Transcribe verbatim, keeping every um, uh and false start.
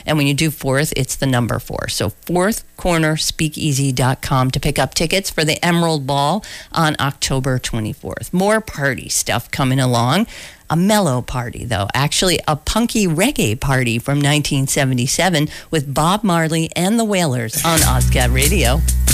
And when you do fourth, it's the number four. So fourth corner speakeasy dot com to pick up tickets for the Emerald Ball on October twenty-fourth. More party stuff coming along. A mellow party, though. Actually, a punky reggae party from nineteen seventy-seven with Bob Marley and the Wailers on OzCat Radio.